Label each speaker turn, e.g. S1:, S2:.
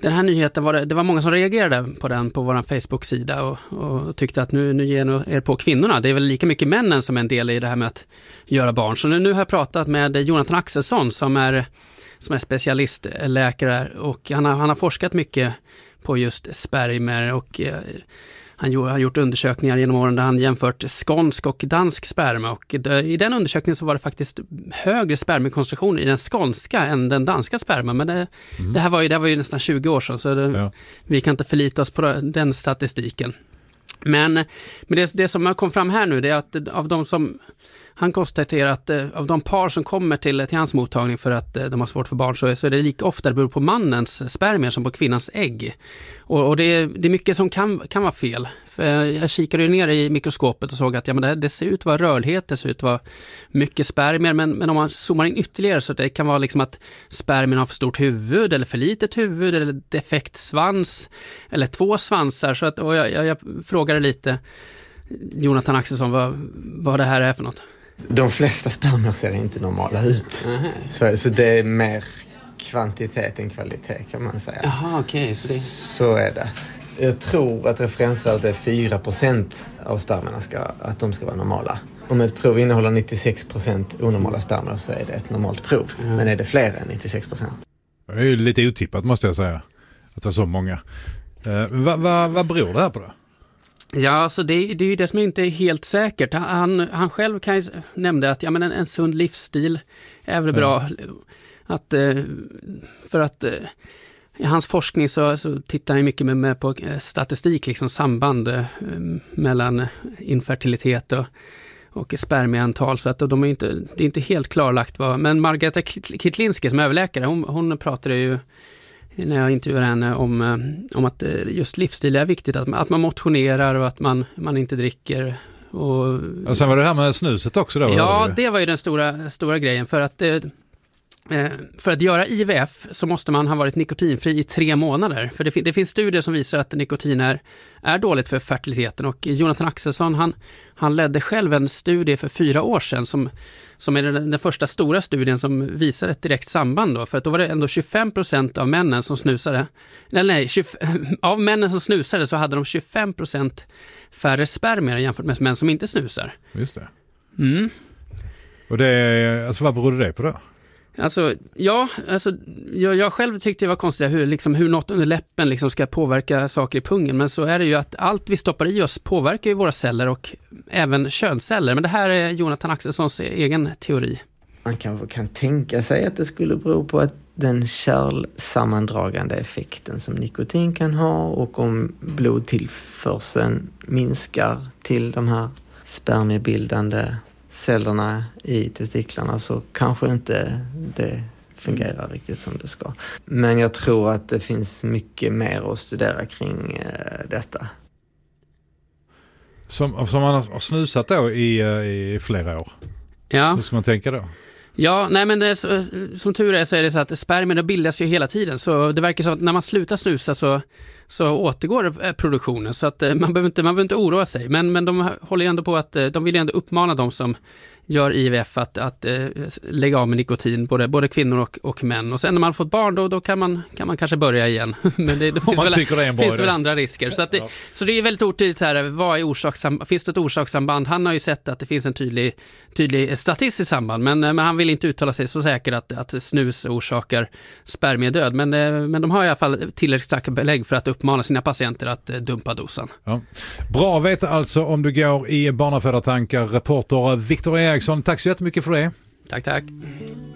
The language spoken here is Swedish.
S1: Den här nyheten det var många som reagerade på den på vår Facebook-sida och tyckte att nu ger er på kvinnorna. Det är väl lika mycket männen som är en del i det här med att göra barn. Så nu har jag pratat med Jonathan Axelsson som är specialistläkare och han har forskat mycket på just spermier och han har gjort undersökningar genom åren där han jämfört skånsk och dansk sperma och i den undersökningen så var det faktiskt högre spermiekoncentration i den skånska än den danska sperma, men det här var ju nästan 20 år sedan så vi kan inte förlita oss på den statistiken. Men det som kom fram här nu det är att av de som han konstaterar att av de par som kommer till hans mottagning för att de har svårt för barn så är det lika ofta det beror på mannens spermier som på kvinnans ägg. Och det är mycket som kan vara fel. För jag kikade ju ner i mikroskopet och såg att det ser ut att vara rörlighet, det ser ut att vara mycket spermier. Men om man zoomar in ytterligare så det kan vara liksom att spermien har för stort huvud eller för litet huvud eller defekt svans eller 2 svansar. Så att, och jag frågade lite Jonathan Axelsson vad det här är för något.
S2: De flesta spermier ser inte normala ut. Så det är mer kvantitet än kvalitet kan man säga.
S1: Jaha, okej.
S2: Så är det. Jag tror att referensvärdet är 4% av spermierna att de ska vara normala. Om ett prov innehåller 96% onormala spermier så är det ett normalt prov. Men är det fler än 96%?
S3: Det är ju lite utippat måste jag säga. Att det var så många. Vad beror det här på då?
S1: Ja, alltså det är ju det som inte är helt säkert. Han själv nämnde att en sund livsstil är väl bra. Att, för att i hans forskning så tittar han mycket med på statistik, liksom samband mellan infertilitet och spermieantal. Så att det är inte helt klarlagt men Margareta Kittlinski som är överläkare, hon pratade ju när jag intervjuade henne om att just livsstil är viktigt, att man motionerar och att man inte dricker. Och
S3: sen var det här med snuset också då?
S1: Ja, det var ju den stora grejen. För att göra IVF så måste man ha varit nikotinfri i 3 månader. För det finns studier som visar att nikotin är dåligt för fertiliteten. Och Jonathan Axelsson han ledde själv en studie för 4 år sedan som är den första stora studien som visar ett direkt samband då. För att då var det ändå 25% av männen som snusade. Av männen som snusade så hade de 25% färre spermier jämfört med män som inte snusar.
S3: Just det. Och vad berodde det på då?
S1: Jag själv tyckte det var konstigt hur något under läppen liksom ska påverka saker i pungen. Men så är det ju att allt vi stoppar i oss påverkar ju våra celler och även könsceller. Men det här är Jonathan Axelssons egen teori.
S2: Man kanske kan tänka sig att det skulle bero på att den kärlsammandragande effekten som nikotin kan ha och om blodtillförseln minskar till de här spermiebildande cellerna i testiklarna så kanske inte det fungerar riktigt som det ska. Men jag tror att det finns mycket mer att studera kring detta.
S3: Som man har snusat då i flera år?
S1: Ja.
S3: Hur ska man tänka då?
S1: Ja, nej men som tur är så är det så att spermierna bildas ju hela tiden. Så det verkar som att när man slutar snusa så återgår produktionen. Så att man behöver inte oroa sig. Men de håller ju ändå på att de vill ju ändå uppmana de som gör IVF att lägga av med nikotin, både kvinnor och män. Och sen när man har fått barn då kan man kanske börja igen. Men det finns väl andra risker. Så det är väldigt otydligt här, vad är finns det ett orsakssamband? Han har ju sett att det finns en tydlig statistisk samband, men han vill inte uttala sig så säkert att snus orsakar spermiedöd. Men de har i alla fall tillräckligt starka belägg för att uppmana sina patienter att dumpa dosan. Ja.
S3: Bra att veta alltså om du går i barnafödartankar. Reporter Victor Eriksson, tack så jättemycket för det.
S1: Tack.